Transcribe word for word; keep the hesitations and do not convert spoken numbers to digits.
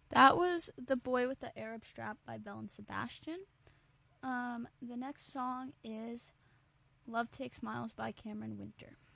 That was The Boy with the Arab Strap by Belle and Sebastian. Um, the next song is Love Takes Miles by Cameron Winter.